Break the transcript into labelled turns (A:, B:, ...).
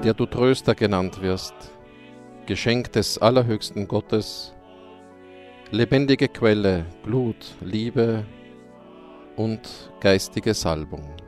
A: der du Tröster genannt wirst, Geschenk des allerhöchsten Gottes, lebendige Quelle, Blut, Liebe und geistige Salbung.